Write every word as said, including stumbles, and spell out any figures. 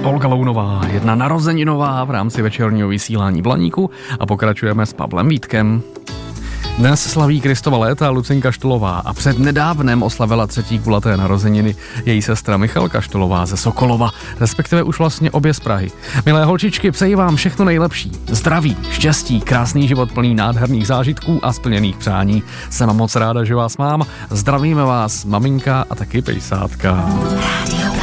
Olga Lounová, jedna narozeninová v rámci večerního vysílání Blaníku a pokračujeme s Pavlem Vítkem. Dnes slaví Kristova léta Lucinka Štulová a před nedávnem oslavila třetí kulaté narozeniny její sestra Michalka Štulová ze Sokolova, respektive už vlastně obě z Prahy. Milé holčičky, přeji vám všechno nejlepší. Zdraví, štěstí, krásný život plný nádherných zážitků a splněných přání. Jsem moc ráda, že vás mám. Zdravíme vás maminka a taky pejsátka. Radio